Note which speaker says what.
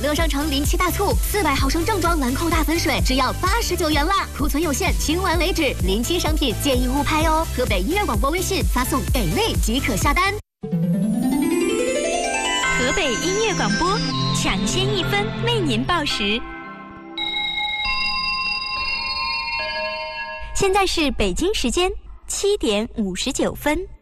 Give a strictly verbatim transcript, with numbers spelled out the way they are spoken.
Speaker 1: 乐商城临期大促，四百毫升正装兰蔻大粉水只要八十九元啦，库存有限，清完为止。临期商品建议勿拍哦。河北音乐广播微信发送“给力”即可下单。
Speaker 2: 河北音乐广播，抢先一分为您报时。现在是北京时间七点五十九分。